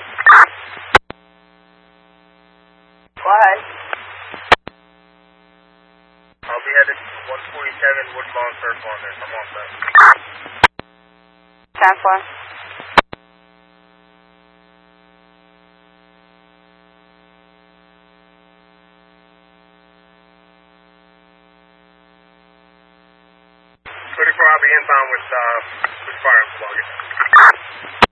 Go ahead. I'll be headed to 147 Woodlawn Circle on this. I'm all set. 10-4. I'll be inbound with fire and plug it.